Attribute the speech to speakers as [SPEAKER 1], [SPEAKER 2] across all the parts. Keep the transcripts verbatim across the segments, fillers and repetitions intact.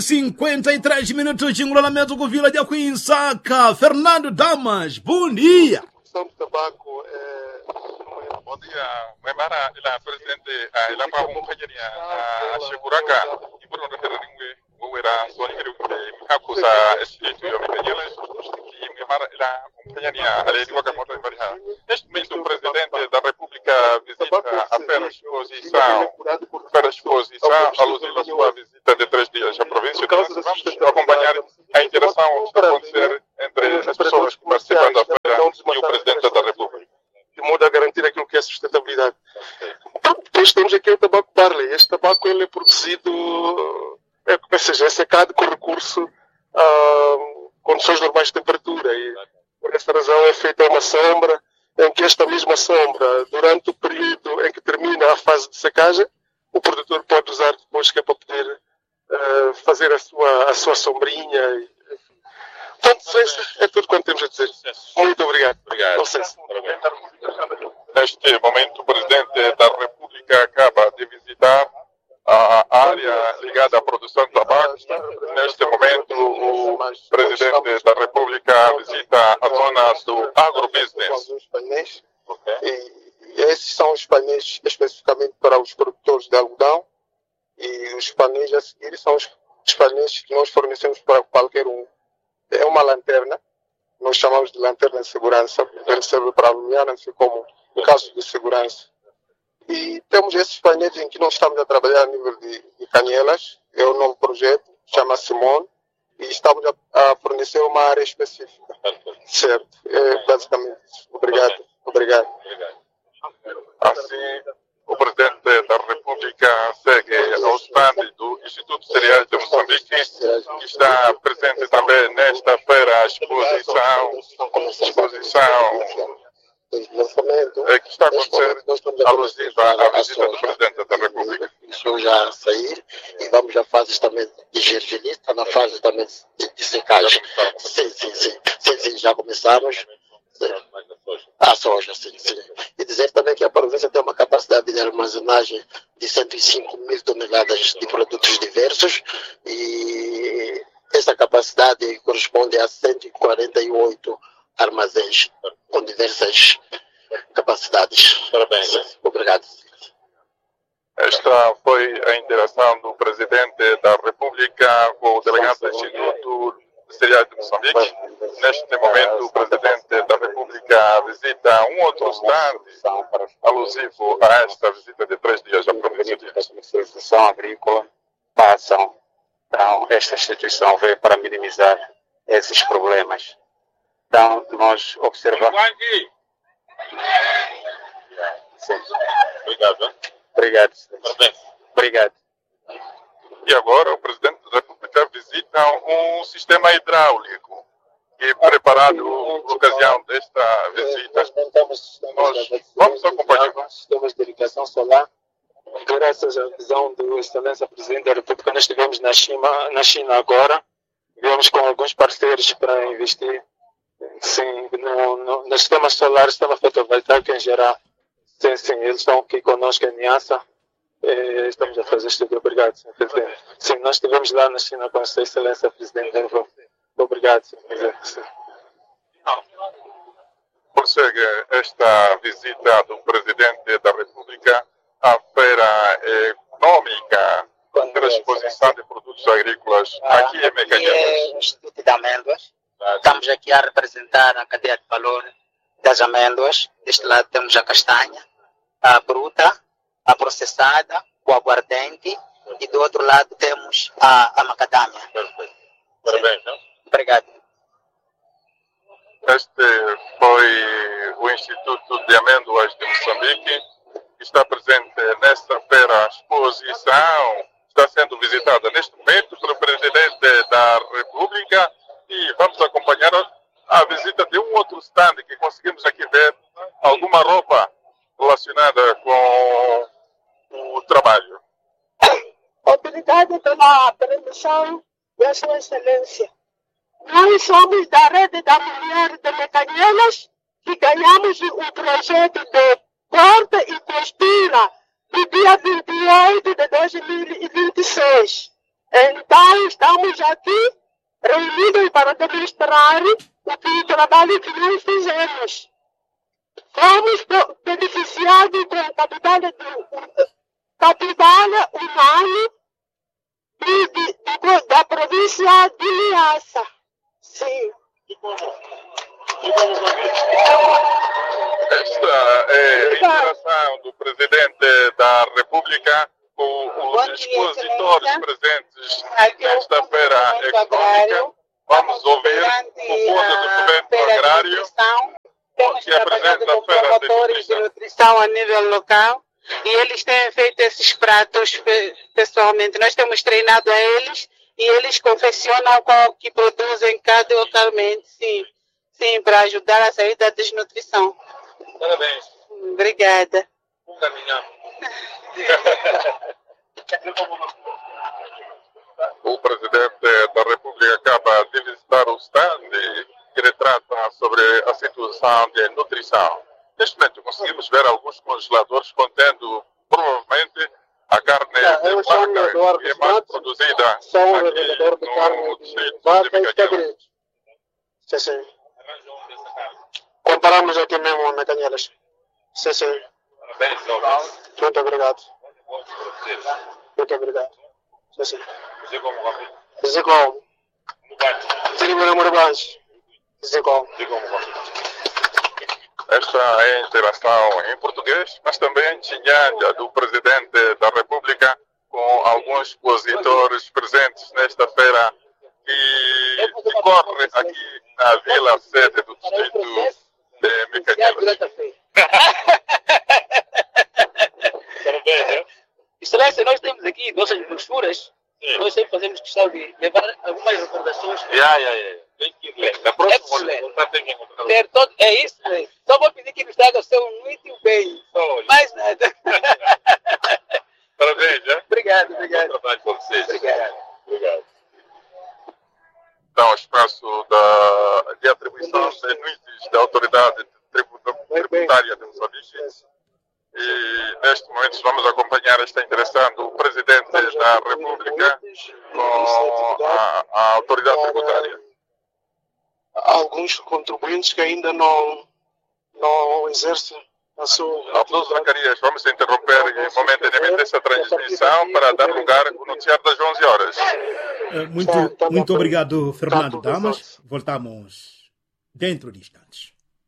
[SPEAKER 1] cinquenta e três minutos de enrolamento com Vila de Aquinsaka. Fernando Damas, bom dia.
[SPEAKER 2] São tabaco, é... Bom dia, Memara, ila presidente, ila pa kumfanyia Sheguraka, iburo referengue, wera soni heru hakusa esito yo mejela, e Memara ila kumfanyia ale di waka moto bariha. Neste momento o presidente da República visita a feira exposição, feira exposição, alusiva à sua visita de três dias à província. Vamos acompanhar a interação que está a acontecer entre as pessoas que participam da feira e o presidente da República, de modo a garantir aquilo que é sustentabilidade. Então, depois temos aqui o tabaco Barley. Este tabaco ele é produzido, é, ou seja, é secado com recurso a condições normais de temperatura. E, por essa razão, é feita uma sombra, em que esta mesma sombra, durante o período em que termina a fase de secagem, o produtor pode usar depois, que é para poder uh, fazer a sua, a sua sombrinha. E, portanto, é tudo quanto temos a dizer. Muito obrigado. Obrigado. Com licença. Neste momento, o presidente da República acaba de visitar a área ligada à produção de tabaco. Neste momento, o presidente da República visita a zona do agrobusiness.
[SPEAKER 3] Os painéis, e, e esses são os painéis especificamente para os produtores de algodão, e os painéis a seguir são os, os painéis que nós fornecemos para qualquer um. É uma lanterna, nós chamamos de lanterna de segurança, ele serve para alumiar, assim como casos de segurança. E temos esses painéis em que nós estamos a trabalhar a nível de, de Canielas, é o novo projeto, chama Simone, e estamos a, a fornecer uma área específica. Certo, é basicamente isso. Obrigado. Obrigado.
[SPEAKER 2] Assim, o presidente da República segue ao stand do Instituto Cereais de Moçambique, que está presente também nesta feira, exposição, exposição é, que está acontecendo alusiva à visita do presidente da República.
[SPEAKER 4] Deixou já sair e vamos à fase também de gergelim, está na fase também de, de secagem. Sim, sim, sim, sim, sim, já começamos. A soja, sim, sim. E dizer também que a província tem uma capacidade de armazenagem de cento e cinco mil toneladas de produtos diversos, e essa capacidade corresponde a cento e quarenta e oito armazéns com diversas capacidades. Parabéns. Obrigado.
[SPEAKER 2] Esta foi a interação do presidente da República com o delegado do Instituto Cereais de Moçambique. Neste momento, o presidente da República visita um outro stand alusivo a esta visita de três dias à província de
[SPEAKER 5] A comercialização agrícola passam. Então, esta instituição veio para minimizar esses problemas. Então, nós observamos... Sim.
[SPEAKER 2] Obrigado.
[SPEAKER 5] Obrigado.
[SPEAKER 2] Parabéns.
[SPEAKER 5] Obrigado.
[SPEAKER 2] E agora o presidente da República visita um sistema hidráulico que é preparado por ocasião desta visita. Nós vamos acompanhar.
[SPEAKER 6] Sistemas de irrigação solar. Graças à visão do Excelência Presidente da República, nós estivemos na China, na China agora. Viemos com alguns parceiros para investir sim, no, no, no sistema solar, sistema fotovoltaico em geral. Sim, sim, eles estão aqui conosco em Niassa. Eh, estamos a fazer estudo. Obrigado, senhor Presidente. Sim, nós estivemos lá na China com a Sua Excelência Presidente. Obrigado, senhor Presidente. Sim.
[SPEAKER 2] Prossegue esta visita do presidente da República à feira econômica para a exposição de produtos agrícolas aqui em Mecanhelas.
[SPEAKER 7] Aqui é o Instituto de Amêndoas. Estamos aqui a representar a cadeia de valor das amêndoas. Deste lado temos a castanha, a bruta, a processada, o aguardente, e do outro lado temos a, a macadâmia.
[SPEAKER 2] Parabéns, não?
[SPEAKER 7] Obrigado.
[SPEAKER 2] Este foi o Instituto de Amêndoas de Moçambique, que está presente nesta feira exposição. Está sendo visitada neste momento pelo presidente da República, e vamos acompanhar a visita de um outro stand que conseguimos aqui ver alguma roupa relacionada com o trabalho.
[SPEAKER 8] Obrigado pela permissão da Sua Excelência. Nós somos da Rede da Mulher de Mecanhelas, que ganhamos o projeto de corte e costura no dia vinte e oito de dois mil e vinte e seis. Então, estamos aqui reunidos para demonstrar o trabalho que nós fizemos. Fomos beneficiados com a capital, capital humana de, de, de, da província de Niassa. Sim.
[SPEAKER 2] Esta é a interação do Presidente da República com os expositores presentes nesta feira econômica. Vamos ouvir o ponto do evento agrário que apresenta a feira de nutrição.
[SPEAKER 9] de nutrição a nível local e eles têm feito esses pratos pessoalmente. Nós temos treinado a eles e eles confeccionam com o que produzem cada localmente, sim, sim, para ajudar a sair da desnutrição.
[SPEAKER 2] Parabéns.
[SPEAKER 9] Obrigada.
[SPEAKER 2] Um caminhão. O Presidente da República acaba de visitar o stand que retrata sobre a situação de nutrição. Neste momento conseguimos ver alguns congeladores contendo provavelmente a carne de vaca que é mais produzida aqui no distrito de Micanhelas.
[SPEAKER 4] Sim, sim. Comparamos aqui mesmo a Micanhelas. Sim, sim.
[SPEAKER 2] Parabéns,
[SPEAKER 4] muito obrigado. Muito obrigado. Sim, sim. Zicom. Zicom Murabanji. Zicom.
[SPEAKER 2] Esta é a interação em português, mas também tinha do Presidente da República com alguns expositores presentes nesta feira que decorre aqui na Vila Sede do distrito de Micanhelas.
[SPEAKER 10] Excelência, nós temos aqui nossas brochuras. Sim. Nós sempre fazemos questão de levar algumas recordações.
[SPEAKER 2] Yeah, yeah, yeah. Tem que ler. Da próxima vez, tem que encontrar.
[SPEAKER 10] Ter todo, é isso, né? Só vou pedir que nos traga o seu muito bem. Olha. Mais nada.
[SPEAKER 2] Parabéns, né?
[SPEAKER 10] Obrigado, obrigado.
[SPEAKER 2] Bom trabalho para vocês.
[SPEAKER 10] Obrigado.
[SPEAKER 2] Obrigado. Então, o espaço da, de atribuição de nuices da Autoridade Tributária de Moçambique. E neste momento vamos acompanhar esta interação do Presidente da República com a, a Autoridade Tributária.
[SPEAKER 4] Há alguns contribuintes que ainda não, não exercem a sua...
[SPEAKER 2] Abdul Zacarias, vamos interromper momentaneamente essa transmissão para dar lugar ao noticiário das onze horas.
[SPEAKER 1] Muito, muito obrigado, Fernando Damas. Voltamos dentro de instantes.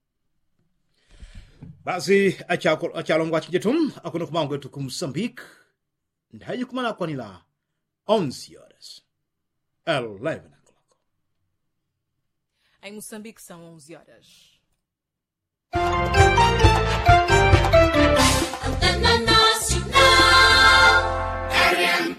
[SPEAKER 1] Basi achalongwa chijetum akuno kumango tu Moçambique ndayi kumana kwanila onze horas. eleven o'clock.
[SPEAKER 11] Em Moçambique são onze horas. Antena Nacional R M.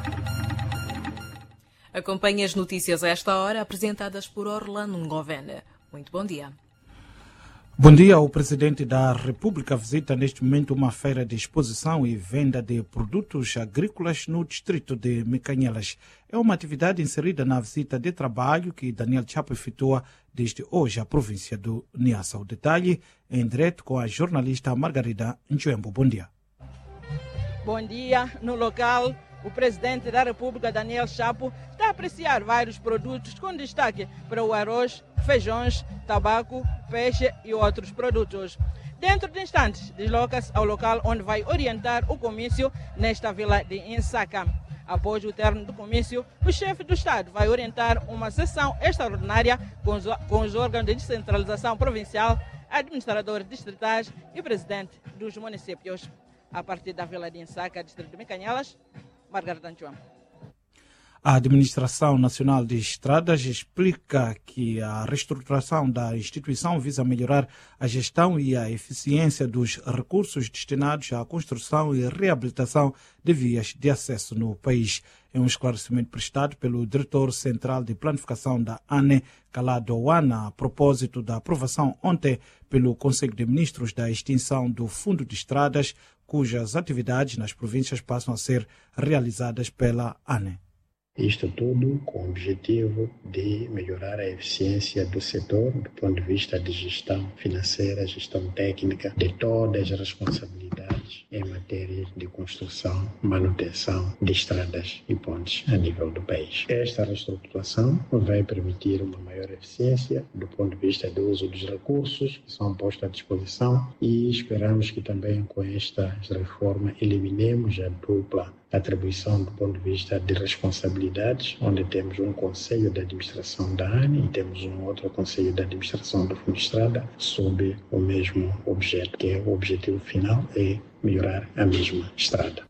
[SPEAKER 11] Acompanhe as notícias a esta hora apresentadas por Orlando Ngovene. Muito bom dia.
[SPEAKER 12] Bom dia. O Presidente da República visita neste momento uma feira de exposição e venda de produtos agrícolas no distrito de Micanhelas. É uma atividade inserida na visita de trabalho que Daniel Chapo efetua desde hoje à província do Niassa. O detalhe em direto com a jornalista Margarida Nchuembo. Bom dia.
[SPEAKER 13] Bom dia. No local, o Presidente da República, Daniel Chapo, está a apreciar vários produtos com destaque para o arroz, feijões, tabaco, peixe e outros produtos. Dentro de instantes, desloca-se ao local onde vai orientar o comício nesta vila de Insaca. Após o término do comício, o chefe do Estado vai orientar uma sessão extraordinária com os, com os órgãos de descentralização provincial, administradores distritais e presidente dos municípios. A partir da vila de Insaca, distrito de Micanhelas, Margarida Nchuam.
[SPEAKER 12] A Administração Nacional de Estradas explica que a reestruturação da instituição visa melhorar a gestão e a eficiência dos recursos destinados à construção e reabilitação de vias de acesso no país. É um esclarecimento prestado pelo diretor central de planificação da ANE, Calado Oana, a propósito da aprovação ontem pelo Conselho de Ministros da extinção do Fundo de Estradas, cujas atividades nas províncias passam a ser realizadas pela ANE.
[SPEAKER 14] Isto tudo com o objetivo de melhorar a eficiência do setor do ponto de vista de gestão financeira, gestão técnica, de todas as responsabilidades importantes em matéria de construção, manutenção de estradas e pontes a nível do país. Esta reestruturação vai permitir uma maior eficiência do ponto de vista do uso dos recursos que são postos à disposição e esperamos que também com esta reforma eliminemos a dupla atribuição do ponto de vista de responsabilidades, onde temos um conselho de administração da A N E e temos um outro conselho de administração do Fundo de Estrada sob o mesmo objeto, que é o objetivo final é melhorar a mesma estrada.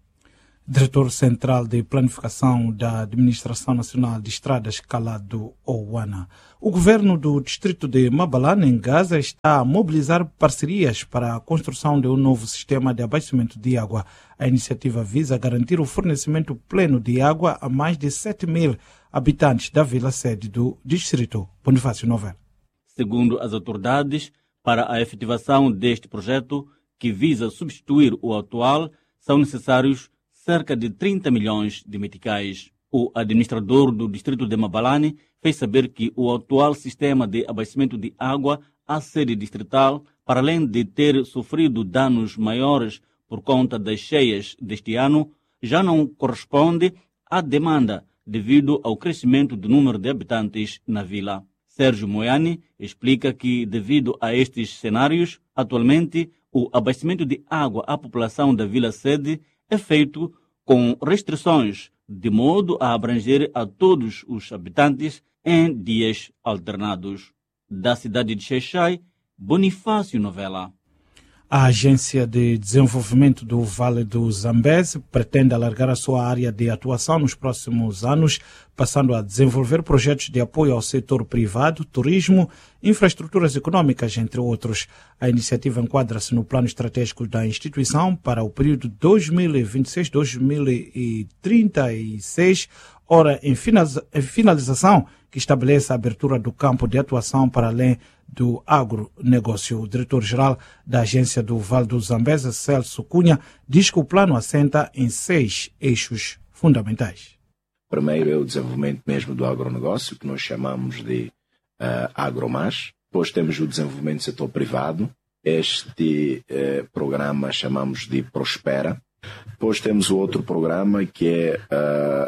[SPEAKER 12] Diretor Central de Planificação da Administração Nacional de Estradas, Calado Owana. O governo do distrito de Mabalane, em Gaza, está a mobilizar parcerias para a construção de um novo sistema de abastecimento de água. A iniciativa visa garantir o fornecimento pleno de água a mais de sete mil habitantes da vila-sede do distrito. Bonifácio Novel.
[SPEAKER 15] Segundo as autoridades, para a efetivação deste projeto, que visa substituir o atual, são necessários cerca de trinta milhões de meticais. O administrador do distrito de Mabalane fez saber que o atual sistema de abastecimento de água à sede distrital, para além de ter sofrido danos maiores por conta das cheias deste ano, já não corresponde à demanda devido ao crescimento do número de habitantes na vila. Sérgio Moiani explica que, devido a estes cenários, atualmente o abastecimento de água à população da vila-sede é feito com restrições, de modo a abranger a todos os habitantes em dias alternados. Da cidade de Xai-Xai, Bonifácio Novela.
[SPEAKER 12] A Agência de Desenvolvimento do Vale do Zambeze pretende alargar a sua área de atuação nos próximos anos, passando a desenvolver projetos de apoio ao setor privado, turismo, infraestruturas econômicas, entre outros. A iniciativa enquadra-se no plano estratégico da instituição para o período dois mil e vinte e seis a dois mil e trinta e seis, ora em finalização, que estabelece a abertura do campo de atuação para além do agronegócio. O diretor-geral da Agência do Vale do Zambeze, Celso Cunha, diz que o plano assenta em seis eixos fundamentais.
[SPEAKER 16] Primeiro é o desenvolvimento mesmo do agronegócio, que nós chamamos de uh, agromás. Depois temos o desenvolvimento do setor privado. Este uh, programa chamamos de Prospera. Depois temos o outro programa que é uh,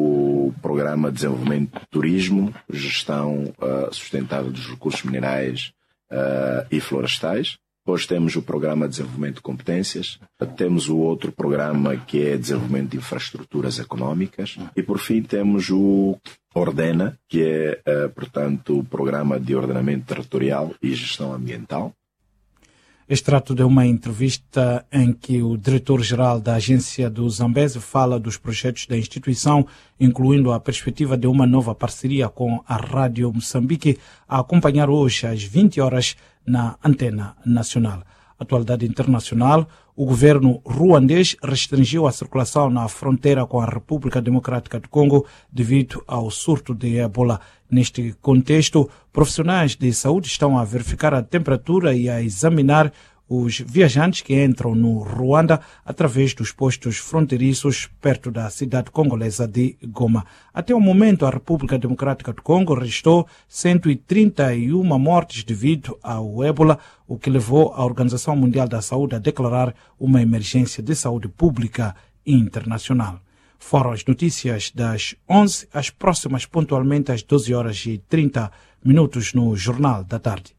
[SPEAKER 16] o Programa de Desenvolvimento do Turismo, Gestão uh, Sustentável dos Recursos Minerais uh, e Florestais. Depois temos o Programa de Desenvolvimento de Competências. Temos o outro programa que é Desenvolvimento de Infraestruturas Económicas. E por fim temos o Ordena, que é, uh, portanto, o Programa de Ordenamento Territorial e Gestão Ambiental.
[SPEAKER 12] Extrato de uma entrevista em que o diretor-geral da Agência do Zambeze fala dos projetos da instituição, incluindo a perspectiva de uma nova parceria com a Rádio Moçambique, a acompanhar hoje às vinte horas na Antena Nacional. Atualidade internacional, o governo ruandês restringiu a circulação na fronteira com a República Democrática do Congo devido ao surto de Ebola. Neste contexto, profissionais de saúde estão a verificar a temperatura e a examinar os viajantes que entram no Ruanda através dos postos fronteiriços perto da cidade congolesa de Goma. Até o momento, a República Democrática do Congo registrou cento e trinta e uma mortes devido ao ébola, o que levou a Organização Mundial da Saúde a declarar uma emergência de saúde pública internacional. Foram as notícias das onze, as próximas pontualmente às doze horas e trinta minutos no Jornal da Tarde.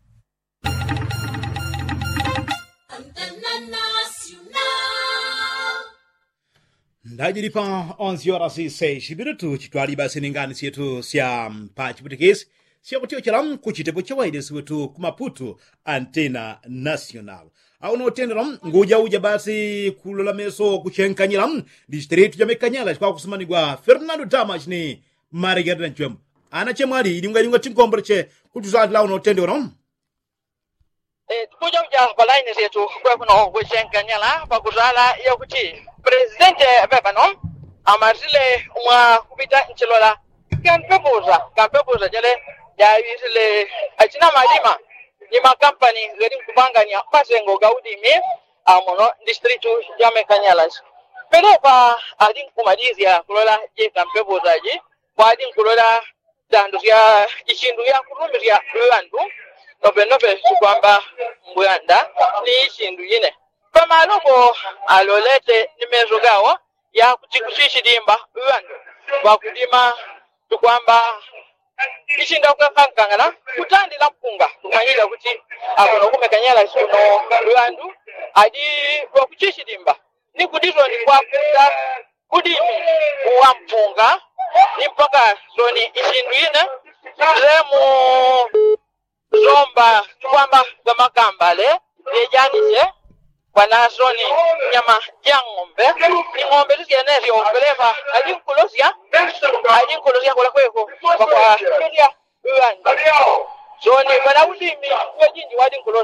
[SPEAKER 1] Ndajiri pa onze horas e seis minutos chitwali basi ningani sietu sia mpachi putikesi sia kutiyo chalam kuchitepo chawaide siwetu kumaputu Antena Nacional. Auno tenderam nguja uja basi kulola meso kuchenkanyiram distritu ya mekanyala kwa kusumanigwa Fernando Damas ni Marigada Nchwem. Ana chemwali idinga idinga tinkomberche kutuzadi la uno tenderam.
[SPEAKER 17] Eh, kuja uja balaini zetu kwa kuno kuchenkanyala pakuzala ya kuti Presidente Bebanon amazile mwa kupita nchilola kampebuza kampebuza jale ya yisile achina malima ni makampani gari kubanganya basengo gaudi mi amono distritu ya mekanyalas pero pa adin kumalizia kulola je kampebuza je kwa adin kulola dandu ya ishindu ya kurumbi ya landu nobe nobe kwamba mbuyanda ni ishindu yine pamalopo alolete nimezo gawo ya kuti kuchishidimba uwandu wakudima tukwamba ishinda kukankangana kutandila mpunga kumanyira kuti akono kumekanyala suno uwandu adi wakuchishidimba ni kudizo ni kwa kuta kudimi uwa mpunga ni mpaka zoni ishindu ine zemu zomba kwamba gamakambale yejanise wana zoni nyama ya ng'ombe ni ng'ombe zikienezio peleva ajinkulosia ajinkulosia kula kweko kwa kwa ya uwanja zoni wana ulimi wajinji wajinkulosia